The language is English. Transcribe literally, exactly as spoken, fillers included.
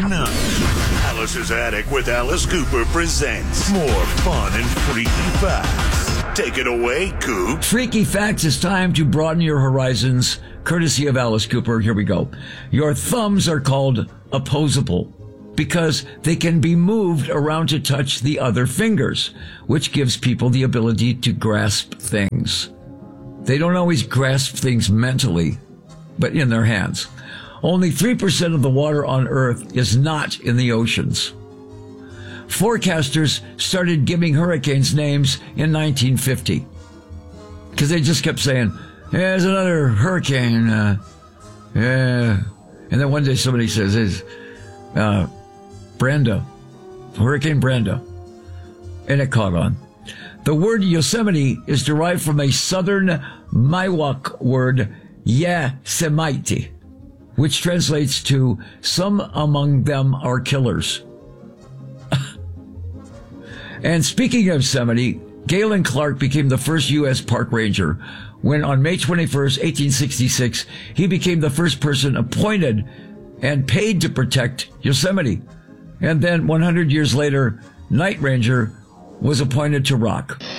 none. Alice's Attic with Alice Cooper presents more fun and freaky facts. Take it away, Coop. Freaky facts, it's time to broaden your horizons, courtesy of Alice Cooper. Here we go. Your thumbs are called opposable because they can be moved around to touch the other fingers, which gives people the ability to grasp things. They don't always grasp things mentally, but in their hands. Only three percent of the water on Earth is not in the oceans. Forecasters started giving hurricanes names in nineteen fifty because they just kept saying, hey, there's another hurricane. Uh, yeah. And then one day somebody says, it's uh, Brenda, Hurricane Brenda. And it caught on. The word Yosemite is derived from a southern Miwok word, Yasemite, which translates to some among them are killers. And speaking of Yosemite, Galen Clark became the first U S park ranger when on May twenty-first, eighteen sixty-six, he became the first person appointed and paid to protect Yosemite. And then one hundred years later, Night Ranger was appointed to Rock.